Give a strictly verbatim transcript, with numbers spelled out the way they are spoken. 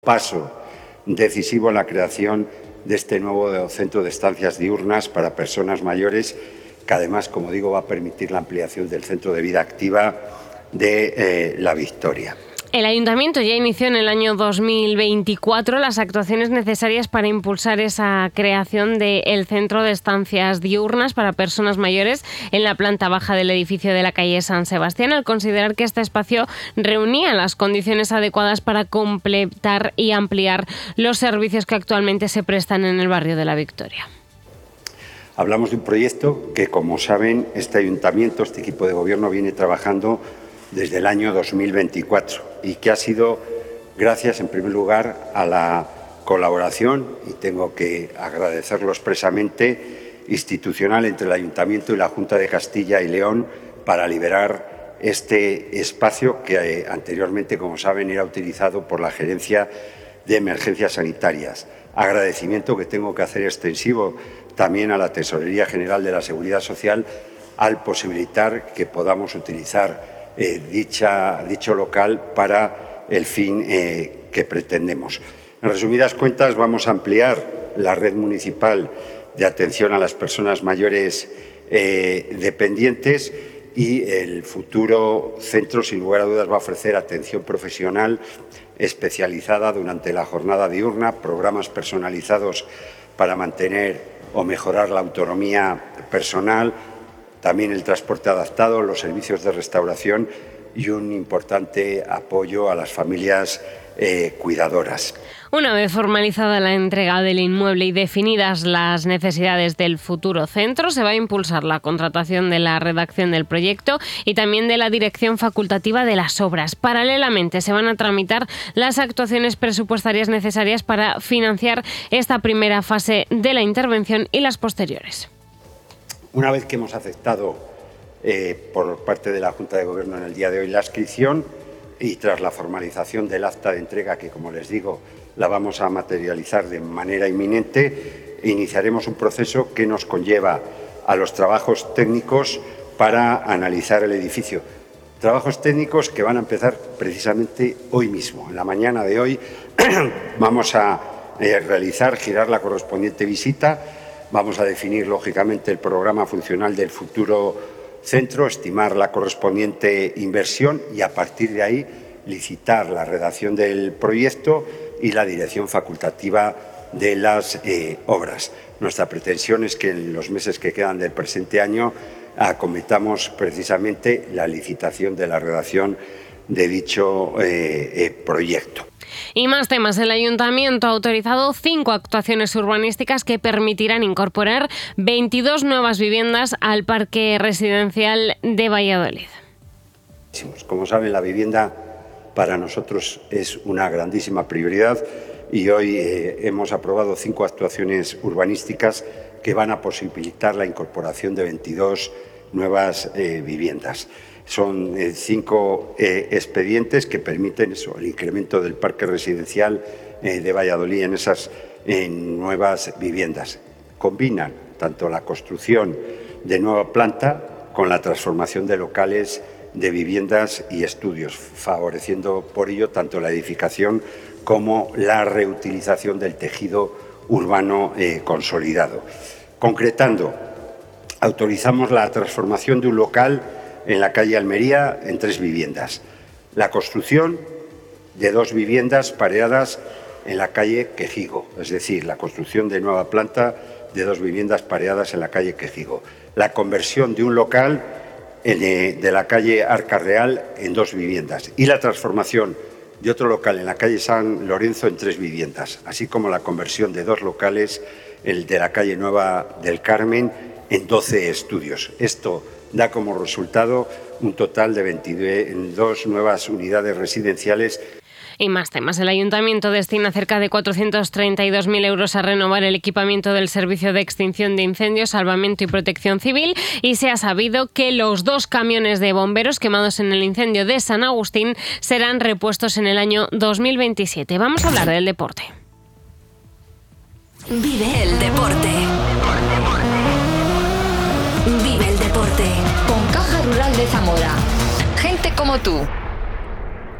paso decisivo en la creación de este nuevo centro de estancias diurnas para personas mayores, que además, como digo, va a permitir la ampliación del centro de vida activa de eh, La Victoria. El Ayuntamiento ya inició en el año dos mil veinticuatro las actuaciones necesarias para impulsar esa creación del centro de estancias diurnas para personas mayores en la planta baja del edificio de la calle San Sebastián, al considerar que este espacio reunía las condiciones adecuadas para completar y ampliar los servicios que actualmente se prestan en el barrio de La Victoria. Hablamos de un proyecto que, como saben, este Ayuntamiento, este equipo de gobierno, viene trabajando desde el año dos mil veinticuatro y que ha sido gracias, en primer lugar, a la colaboración, y tengo que agradecerlo expresamente, institucional entre el Ayuntamiento y la Junta de Castilla y León para liberar este espacio que eh, anteriormente, como saben, era utilizado por la Gerencia de Emergencias Sanitarias. Agradecimiento que tengo que hacer extensivo también a la Tesorería General de la Seguridad Social al posibilitar que podamos utilizar Eh, dicha, dicho local para el fin eh, que pretendemos. En resumidas cuentas, vamos a ampliar la red municipal de atención a las personas mayores eh, dependientes, y el futuro centro, sin lugar a dudas, va a ofrecer atención profesional especializada durante la jornada diurna, programas personalizados para mantener o mejorar la autonomía personal, también el transporte adaptado, los servicios de restauración y un importante apoyo a las familias eh, cuidadoras. Una vez formalizada la entrega del inmueble y definidas las necesidades del futuro centro, se va a impulsar la contratación de la redacción del proyecto y también de la dirección facultativa de las obras. Paralelamente, se van a tramitar las actuaciones presupuestarias necesarias para financiar esta primera fase de la intervención y las posteriores. Una vez que hemos aceptado eh, por parte de la Junta de Gobierno en el día de hoy la inscripción, y tras la formalización del acta de entrega, que, como les digo, la vamos a materializar de manera inminente, iniciaremos un proceso que nos conlleva a los trabajos técnicos para analizar el edificio. Trabajos técnicos que van a empezar precisamente hoy mismo. En la mañana de hoy vamos a eh, realizar, girar la correspondiente visita. Vamos a definir, lógicamente, el programa funcional del futuro centro, estimar la correspondiente inversión y, a partir de ahí, licitar la redacción del proyecto y la dirección facultativa de las eh, obras. Nuestra pretensión es que en los meses que quedan del presente año acometamos precisamente la licitación de la redacción de dicho eh, eh, proyecto. Y más temas. El Ayuntamiento ha autorizado cinco actuaciones urbanísticas que permitirán incorporar veintidós nuevas viviendas al parque residencial de Valladolid. Como saben, la vivienda para nosotros es una grandísima prioridad, y hoy eh, hemos aprobado cinco actuaciones urbanísticas que van a posibilitar la incorporación de veintidós nuevas eh, viviendas. Son eh, cinco eh, expedientes que permiten eso, el incremento del parque residencial eh, de Valladolid en esas eh, nuevas viviendas. Combinan tanto la construcción de nueva planta con la transformación de locales de viviendas y estudios, favoreciendo por ello tanto la edificación como la reutilización del tejido urbano eh, consolidado. Concretando, autorizamos la transformación de un local en la calle Almería en tres viviendas, la construcción de dos viviendas pareadas en la calle Quejigo, es decir, la construcción de nueva planta de dos viviendas pareadas en la calle Quejigo, la conversión de un local en, eh, de la calle Arca Real en dos viviendas y la transformación de otro local en la calle San Lorenzo en tres viviendas, así como la conversión de dos locales, el de la calle Nueva del Carmen, en doce estudios. Esto da como resultado un total de veintidós nuevas unidades residenciales. Y más temas. El Ayuntamiento destina cerca de cuatrocientos treinta y dos mil euros a renovar el equipamiento del Servicio de Extinción de Incendios, Salvamento y Protección Civil, y se ha sabido que los dos camiones de bomberos quemados en el incendio de San Agustín serán repuestos en el año dos mil veintisiete. Vamos a hablar del deporte. Vive el deporte. Vive el deporte. Con Caja Rural de Zamora. Gente como tú.